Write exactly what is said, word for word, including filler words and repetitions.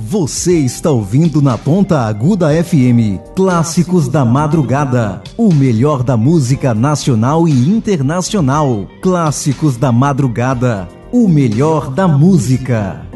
Você está ouvindo na Ponta Aguda F M, Clássicos da Madrugada, o melhor da música nacional e internacional. Clássicos da Madrugada, o melhor da música.